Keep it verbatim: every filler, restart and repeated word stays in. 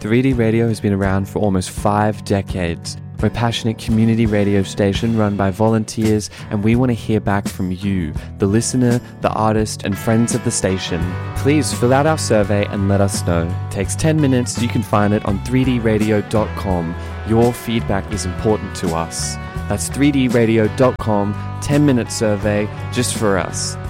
three D Radio has been around for almost five decades. We're a passionate community radio station run by volunteers, and we want to hear back from you, the listener, the artist, and friends of the station. Please fill out our survey and let us know. It takes ten minutes. You can find it on three d radio dot com. Your feedback is important to us. That's three d radio dot com, ten minute survey just for us.